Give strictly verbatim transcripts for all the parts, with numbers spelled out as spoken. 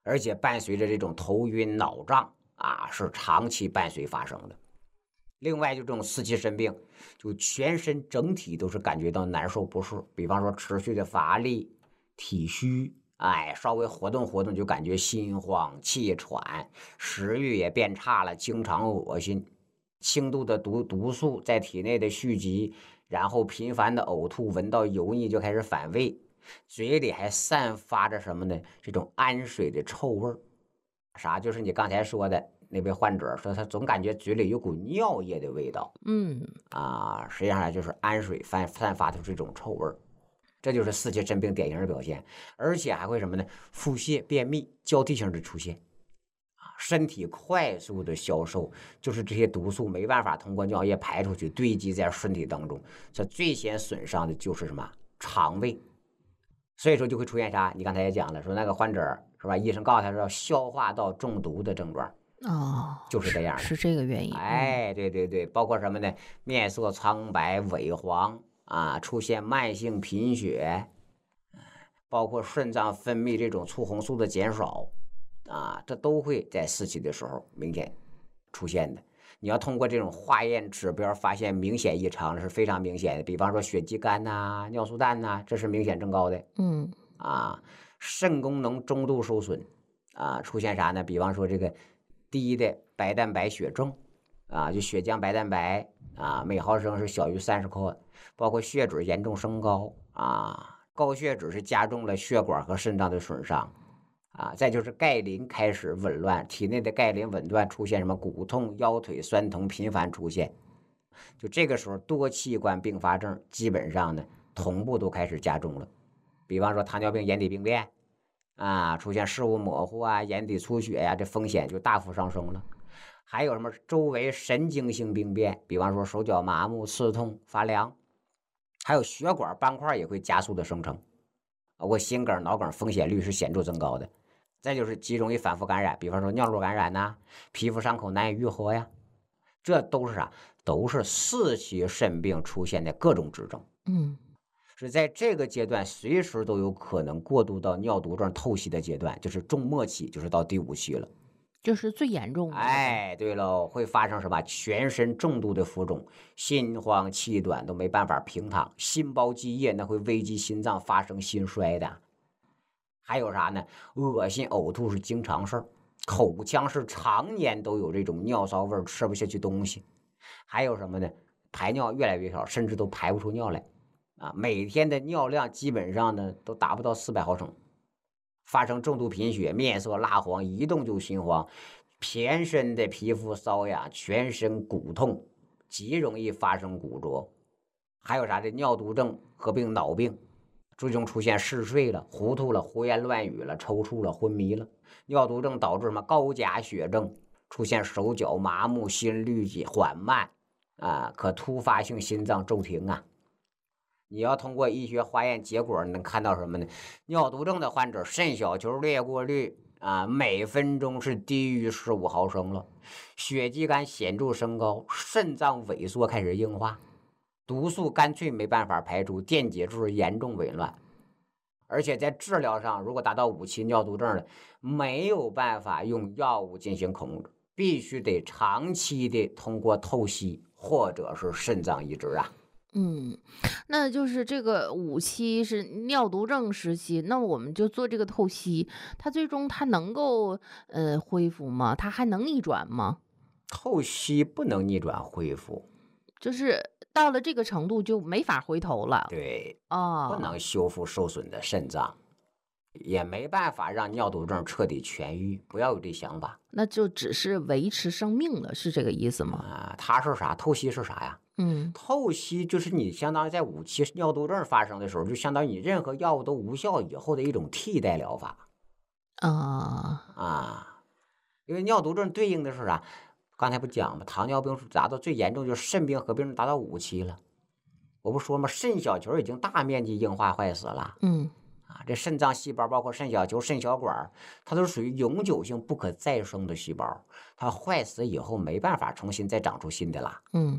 而且伴随着这种头晕脑胀啊，是长期伴随发生的。另外就这种四期肾病，就全身整体都是感觉到难受不适，比方说持续的乏力、体虚，哎，稍微活动活动就感觉心慌气喘，食欲也变差了，经常恶心，轻度的毒毒素在体内的蓄积，然后频繁的呕吐，闻到油腻就开始反胃，嘴里还散发着什么呢？这种氨水的臭味儿。啥？就是你刚才说的那位患者说，他总感觉嘴里有股尿液的味道。 嗯啊，实际上就是氨水散散发出这种臭味儿，这就是四期肾病典型的表现。而且还会什么呢？腹泻、便秘交替性的出现，啊，身体快速的消瘦，就是这些毒素没办法通过尿液排出去，堆积在身体当中。这最先损伤的就是什么？肠胃。所以说就会出现啥？你刚才也讲了，说那个患者是吧？医生告诉他说消化道中毒的症状， 哦， 就是这样的。 是这个原因。 哎，对对对，包括什么呢？面色苍白、萎黄啊，出现慢性贫血，包括肾脏分泌这种促红素的减少啊，这都会在四期的时候明显出现的。你要通过这种化验指标发现明显异常是非常明显的，比方说血肌酐呐、尿素氮呐，这是明显增高的。 嗯啊，肾功能中度受损啊，出现啥呢？比方说这个低的白蛋白血症啊，就血浆白蛋白啊，每毫升是小于三十克，包括血脂严重升高啊，高血脂是加重了血管和肾脏的损伤啊，再就是钙磷开始紊乱，体内的钙磷紊乱出现什么骨痛、腰腿酸疼频繁出现，就这个时候多器官并发症基本上呢同步都开始加重了。比方说糖尿病眼底病变啊，出现视物模糊啊、眼底出血呀、啊，这风险就大幅上升了。还有什么周围神经性病变，比方说手脚麻木、刺痛、发凉，还有血管斑块也会加速的生成，包括心梗、脑梗风险率是显著增高的。再就是极容易反复感染，比方说尿路感染呐、啊，皮肤伤口难以愈合呀，这都是啥？都是四期肾病出现的各种指征。 嗯。 是在这个阶段随时都有可能过渡到尿毒症透析的阶段，就是中末期，就是到第五期了， 就是最严重的。 哎，对喽，会发生什么？全身重度的浮肿，心慌气短都没办法平躺，心包积液那会危及心脏，发生心衰的。还有啥呢？恶心呕吐是经常事儿，口腔是常年都有这种尿骚味，吃不下去东西。还有什么呢？排尿越来越少，甚至都排不出尿来。啊，每天的尿量基本上呢都达不到四百毫升，发生重度贫血，面色蜡黄，一动就心慌，全身的皮肤瘙痒，全身骨痛，极容易发生骨折。还有啥？这尿毒症合并脑病，最终出现嗜睡了、糊涂了、胡言乱语了、抽搐了、昏迷了。尿毒症导致什么？高钾血症，出现手脚麻木、心率缓慢啊，可突发性心脏骤停啊。你要通过医学化验结果能看到什么呢？尿毒症的患者肾小球裂过率啊，每分钟是低于十五毫升了，血肌酐显著升高，肾脏萎缩开始硬化，毒素干脆没办法排出，电解质严重紊乱。而且在治疗上，如果达到五期尿毒症了，没有办法用药物进行控制，必须得长期的通过透析或者是肾脏移植啊。 嗯，那就是这个五期是尿毒症时期，那我们就做这个透析，它最终它能够呃恢复吗？它还能逆转吗？ 透析不能逆转恢复， 就是到了这个程度就没法回头了。 对，不能哦， 修复受损的肾脏，也没办法让尿毒症彻底痊愈，不要有这想法那就只是维持生命了，是这个意思吗？ 啊。它是啥？透析是啥呀？ 嗯透析就是你相当于在五期尿毒症发生的时候，就相当于你任何药物都无效以后的一种替代疗法啊， 啊。因为尿毒症对应的是啥？刚才不讲吗？糖尿病达到最严重就是肾病合并症达到五期了。我不说吗？肾小球已经大面积硬化坏死了嗯啊！这肾脏细胞包括肾小球、肾小管，它都是属于永久性不可再生的细胞，它坏死以后没办法重新再长出新的啦。 嗯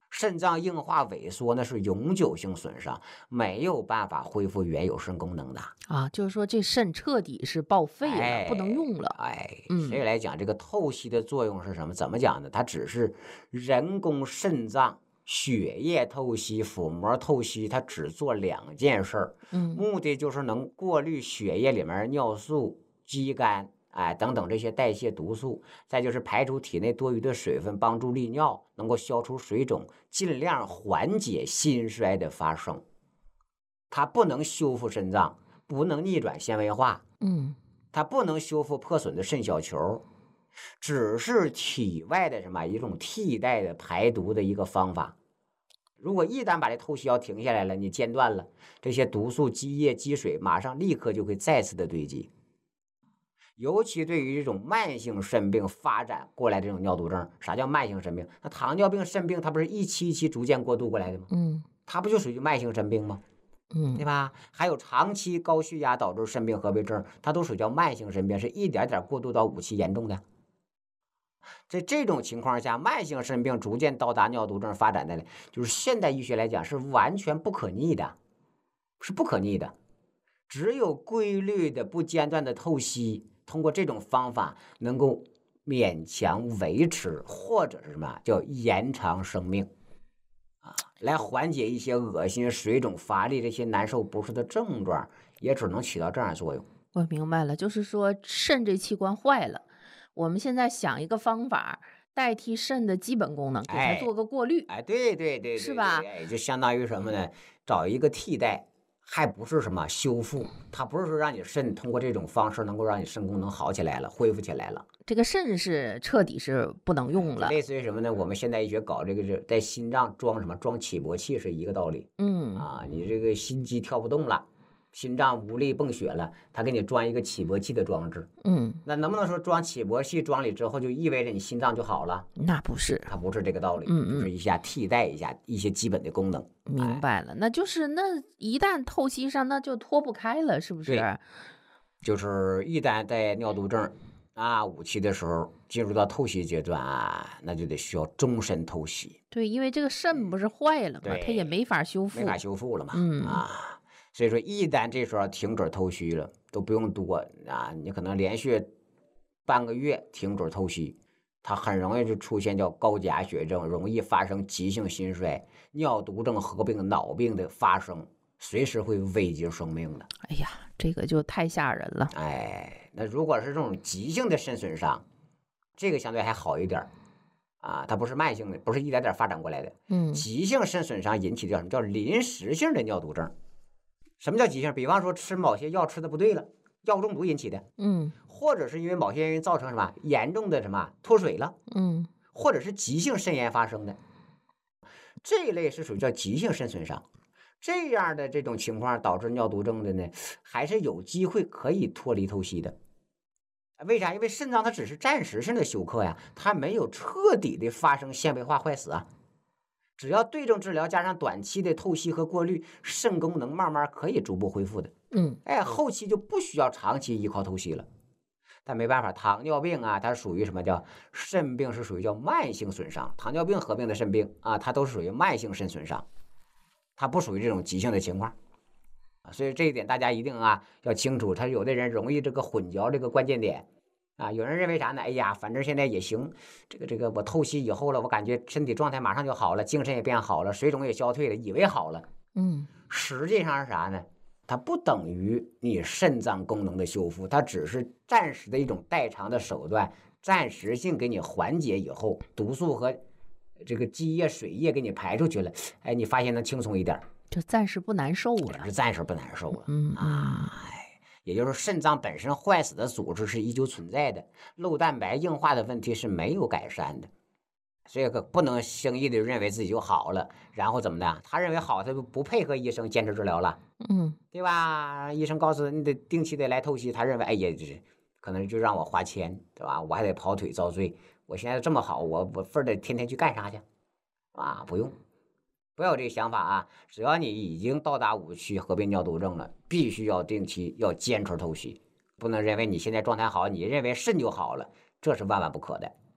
肾脏硬化萎缩那是永久性损伤，没有办法恢复原有肾功能的啊，就是说这肾彻底是报废了， 哎、 不能用了。 哎， 嗯所以来讲，这个透析的作用是什么？怎么讲呢？它只是人工肾脏血液透析、腹膜透析，它只做两件事儿， 嗯目的就是能过滤血液里面尿素、肌酐。哎，等等这些代谢毒素，再就是排除体内多余的水分，帮助利尿，能够消除水肿，尽量缓解心衰的发生。它不能修复肾脏，不能逆转纤维化， 嗯它不能修复破损的肾小球，只是体外的什么一种替代的排毒的一个方法。如果一旦把这透析药停下来了，你间断了，这些毒素积液积水，马上立刻就会再次的堆积。尤其对于这种慢性肾病发展过来这种尿毒症，啥叫慢性肾病？那糖尿病、肾病，它不是一期一期逐渐过渡过来的吗？ 嗯它不就属于慢性肾病吗？对嗯吧？还有长期高血压导致肾病合并症，它都属于叫慢性肾病，是一点点过渡到五期严重的。在这种情况下，慢性肾病逐渐到达尿毒症发展的，就是现代医学来讲是完全不可逆的，是不可逆的。只有规律的、不间断的透析，通过这种方法能够勉强维持，或者是什么叫延长生命啊，来缓解一些恶心、水肿、乏力这些难受不适的症状，也只能起到这样的作用。 我明白了，就是说肾这器官坏了，我们现在想一个方法代替肾的基本功能，给它哎做个过滤。 哎，对对对对， 是吧对？哎，就相当于什么呢？找一个替代，还不是什么修复，它不是说让你肾通过这种方式能够让你肾功能好起来了、恢复起来了。 这个肾是彻底是不能用了。 类似于什么呢？我们现代医学搞这个是在心脏装什么装起搏器是一个道理嗯啊。你这个心肌跳不动了，心脏无力泵血了，他给你装一个起搏器的装置。 嗯， 那能不能说装起搏器装里之后就意味着你心脏就好了？ 那不是。 它不是这个道理， 嗯嗯就是一下替代一下一些基本的功能。 明白了，那就是那一旦透析上，那就脱不开了，是不是？ 对就是一旦在尿毒症啊五期的时候进入到透析阶段啊，那就得需要终身透析， 对，因为这个肾不是坏了嘛， 对它也没法修复。 没法修复了嘛。 嗯啊，所以说一旦这时候停止透析了，都不用多啊，你可能连续半个月停止透析，它很容易就出现叫高钾血症，容易发生急性心衰、尿毒症合并脑病的发生，随时会危及生命的。 哎呀，这个就太吓人了。 哎，那如果是这种急性的肾损伤，这个相对还好一点儿啊，它不是慢性的，不是一点点发展过来的。 嗯急性肾损伤引起的叫什么叫临时性的尿毒症？什么叫急性？比方说吃某些药吃的不对了，药物中毒引起的， 嗯或者是因为某些原因造成什么严重的什么脱水了， 嗯或者是急性肾炎发生的，这一类是属于叫急性肾损伤。这样的这种情况导致尿毒症的呢，还是有机会可以脱离透析的。为啥？因为肾脏它只是暂时性的休克呀，它没有彻底的发生纤维化坏死啊。只要对症治疗加上短期的透析和过滤，肾功能慢慢可以逐步恢复的。 嗯哎，后期就不需要长期依靠透析了。但没办法，糖尿病啊，它属于什么叫肾病，是属于叫慢性损伤。糖尿病合并的肾病啊，它都是属于慢性肾损伤，它不属于这种急性的情况啊。所以这一点大家一定啊要清楚。他有的人容易这个混淆这个关键点啊。有人认为啥呢？哎呀，反正现在也行，这个这个我透析以后了，我感觉身体状态马上就好了，精神也变好了，水肿也消退了，以为好了。 嗯实际上是啥呢？它不等于你肾脏功能的修复，它只是暂时的一种代偿的手段，暂时性给你缓解以后，毒素和这个积液、水液给你排出去了，哎，你发现能轻松一点， 就暂时不难受了。 是暂时不难受了。 嗯嗯啊，也就是说，肾脏本身坏死的组织是依旧存在的，漏蛋白硬化的问题是没有改善的。所以可不能轻易的认为自己就好了，然后怎么的？他认为好，他就不配合医生坚持治疗了， 嗯对吧？医生告诉你得定期的来透析，他认为哎呀，这可能就让我花钱，对吧？我还得跑腿遭罪。我现在这么好，我我非得天天去干啥去？啊，不用，不要有这个想法啊！只要你已经到达五期合并尿毒症了，必须要定期要坚持透析，不能认为你现在状态好，你认为肾就好了，这是万万不可的。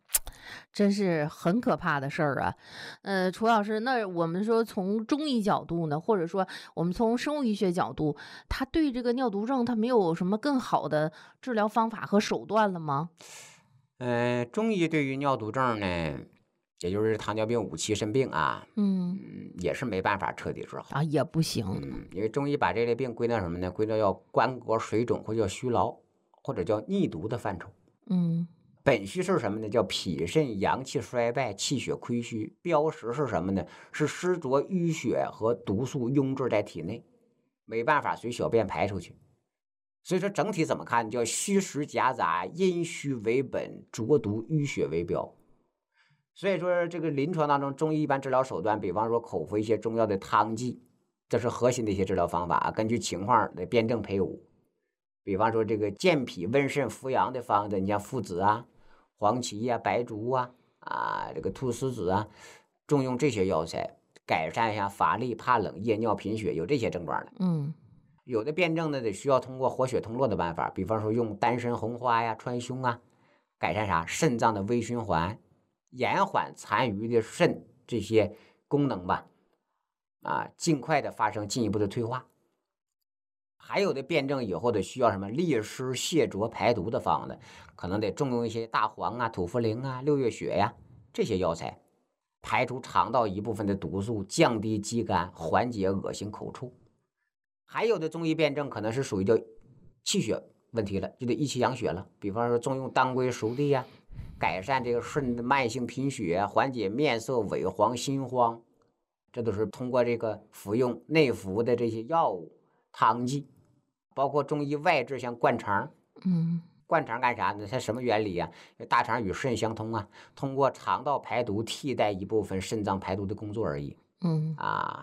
真是很可怕的事儿啊。呃，楚老师，那我们说从中医角度呢，或者说我们从生物医学角度，他对这个尿毒症，他没有什么更好的治疗方法和手段了吗？ 呃，中医对于尿毒症呢，也就是糖尿病五期肾病啊， 嗯， 嗯，也是没办法彻底治好。 啊，也不行。 嗯，因为中医把这类病归到什么呢？归到叫关节水肿，或者叫虚劳，或者叫逆毒的范畴。 嗯本虚是什么呢？叫脾肾阳气衰败，气血亏虚。标识是什么呢？是湿浊淤血和毒素壅滞在体内，没办法随小便排出去。所以说整体怎么看？叫虚实夹杂，阴虚为本，浊毒淤血为标。所以说这个临床当中，中医一般治疗手段，比方说口服一些中药的汤剂，这是核心的一些治疗方法，根据情况的辩证配伍。比方说这个健脾温肾扶阳的方子，你像附子啊、黄芪呀、白术啊、啊这个菟丝子啊，重用这些药材，改善一下乏力、怕冷、夜尿、贫血，有这些症状的。 嗯有的辩证呢，得需要通过活血通络的办法，比方说用丹参红花呀、川芎啊，改善啥肾脏的微循环，延缓残余的肾这些功能吧，啊，尽快的发生进一步的退化。还有的辩证以后得需要什么利湿泻浊排毒的方子，可能得重用一些大黄啊、土茯苓啊、六月雪呀、这些药材，排除肠道一部分的毒素，降低肌酐，缓解恶心口臭。还有的中医辩证可能是属于叫气血问题了，就得益气养血了。比方说重用当归熟地呀、改善这个肾的慢性贫血，缓解面色萎黄、心慌，这都是通过这个服用内服的这些药物、汤剂，包括中医外治，像灌肠。 嗯灌肠干啥呢？它什么原理啊？大肠与肾相通啊，通过肠道排毒替代一部分肾脏排毒的工作而已嗯。 啊。